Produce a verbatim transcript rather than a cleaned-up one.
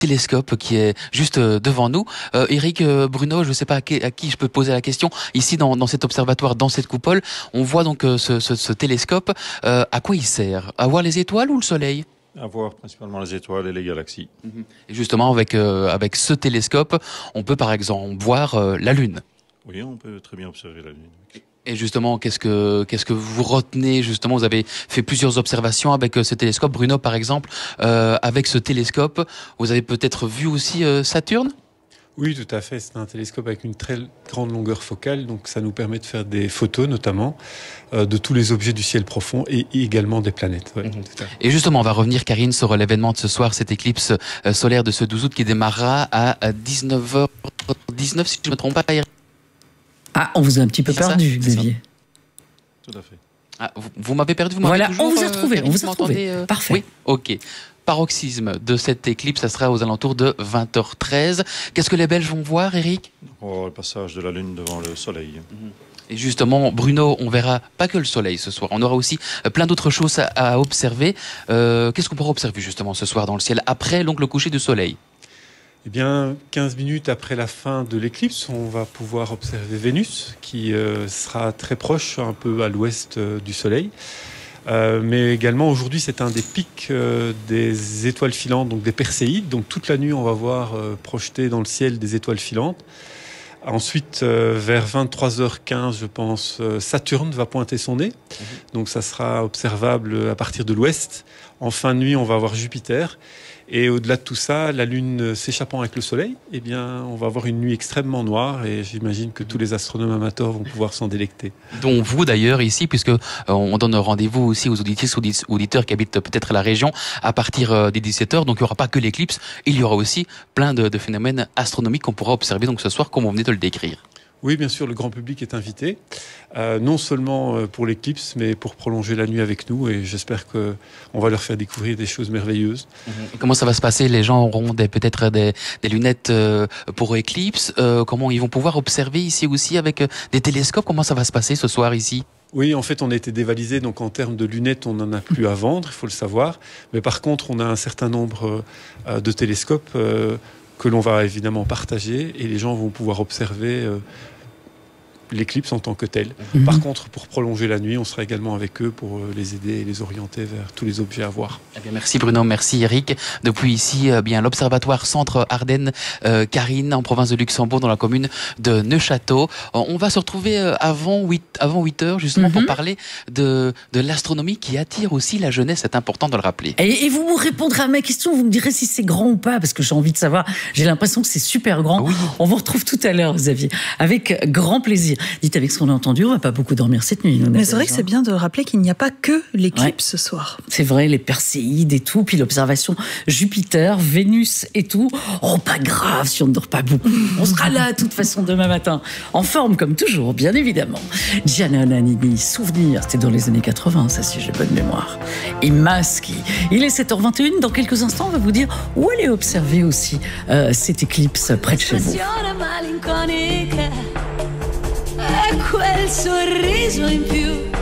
télescope qui est juste devant nous. Euh, Eric, euh, Bruno, je ne sais pas à qui, à qui je peux poser la question. Ici, dans, dans cet observatoire, dans cette coupole, on voit donc euh, ce, ce, ce télescope. Euh, à quoi il sert? À voir les étoiles ou le soleil? À voir principalement les étoiles et les galaxies. Mm-hmm. Et justement, avec, euh, avec ce télescope, on peut par exemple voir euh, la Lune. Oui, on peut très bien observer la Lune. Et justement, qu'est-ce que qu'est-ce que vous retenez justement? Vous avez fait plusieurs observations avec euh, ce télescope. Bruno, par exemple, euh, avec ce télescope, vous avez peut-être vu aussi euh, Saturne? Oui, tout à fait. C'est un télescope avec une très grande longueur focale, donc ça nous permet de faire des photos, notamment, euh, de tous les objets du ciel profond et également des planètes. Ouais, mmh. Et justement, on va revenir, Karine, sur l'événement de ce soir, cette éclipse euh, solaire de ce douze août qui démarrera à dix-neuf heures dix-neuf, si je ne me trompe pas. Ah, on vous a un petit peu perdu, Xavier. Tout à fait. Ah, vous vous m'avez perdu, vous Voilà, m'avez toujours, on vous a euh, retrouvé, Karine, on vous a retrouvé. euh... Parfait. Oui, ok. Paroxysme de cette éclipse, ça sera aux alentours de vingt heures treize. Qu'est-ce que les Belges vont voir, Eric? Oh, le passage de la Lune devant le Soleil. Et justement, Bruno, on verra pas que le Soleil ce soir. On aura aussi plein d'autres choses à, à observer. Euh, Qu'est-ce qu'on pourra observer justement ce soir dans le ciel après donc, le coucher du Soleil? Eh bien, quinze minutes après la fin de l'éclipse, on va pouvoir observer Vénus, qui euh, sera très proche, un peu à l'ouest euh, du Soleil. Euh, mais également, aujourd'hui, c'est un des pics euh, des étoiles filantes, donc des Perséides. Donc toute la nuit, on va voir euh, projeter dans le ciel des étoiles filantes. Ensuite, euh, vers vingt-trois heures quinze, je pense, euh, Saturne va pointer son nez. Mmh. Donc ça sera observable à partir de l'ouest. En fin de nuit, on va avoir Jupiter. Et au-delà de tout ça, la Lune s'échappant avec le Soleil, eh bien, on va avoir une nuit extrêmement noire et j'imagine que tous les astronomes amateurs vont pouvoir s'en délecter. Dont vous d'ailleurs ici, puisque euh, on donne rendez-vous aussi aux auditrices, aux auditeurs qui habitent peut-être la région à partir euh, des dix-sept heures. Donc il n'y aura pas que l'éclipse, il y aura aussi plein de, de phénomènes astronomiques qu'on pourra observer donc ce soir, comme on venait de le décrire. Oui, bien sûr, le grand public est invité, euh, non seulement pour l'éclipse, mais pour prolonger la nuit avec nous. Et j'espère qu'on va leur faire découvrir des choses merveilleuses. Et comment ça va se passer? Les gens auront des, peut-être des, des lunettes euh, pour éclipse. Euh, comment ils vont pouvoir observer ici aussi avec euh, des télescopes? Comment ça va se passer ce soir ici? Oui, en fait, on a été dévalisé, donc en termes de lunettes, on n'en a plus à vendre, il faut le savoir. Mais par contre, on a un certain nombre euh, de télescopes euh, que l'on va évidemment partager et les gens vont pouvoir observer euh, l'éclipse en tant que telle. Mmh. Par contre, pour prolonger la nuit, on sera également avec eux pour les aider et les orienter vers tous les objets à voir. Eh bien, merci Bruno, merci Eric. Depuis ici, eh bien l'Observatoire Centre Ardennes, euh, Karine, en province de Luxembourg, dans la commune de Neufchâteau. On va se retrouver avant huit, avant huit heures, justement, mmh. pour parler de, de l'astronomie qui attire aussi la jeunesse. C'est important de le rappeler. Et, et vous me répondrez à ma question, vous me direz si c'est grand ou pas, parce que j'ai envie de savoir. J'ai l'impression que c'est super grand. Oui. On vous retrouve tout à l'heure, Xavier, avec grand plaisir. Dites, avec ce qu'on a entendu, on va pas beaucoup dormir cette nuit. Mais c'est vrai que c'est bien de rappeler qu'il n'y a pas que l'éclipse ouais. ce soir. C'est vrai, les Perséides et tout, puis l'observation Jupiter, Vénus et tout. Oh, pas grave si on ne dort pas beaucoup. On sera là, de toute façon, demain matin. En forme, comme toujours, bien évidemment. Gianna Nannini, souvenir, c'était dans les années quatre-vingts, ça, si j'ai bonne mémoire. Et Maschi. Il est sept heures vingt et une. Dans quelques instants, on va vous dire où aller observer aussi euh, cette éclipse près de chez vous. E quel sorriso in più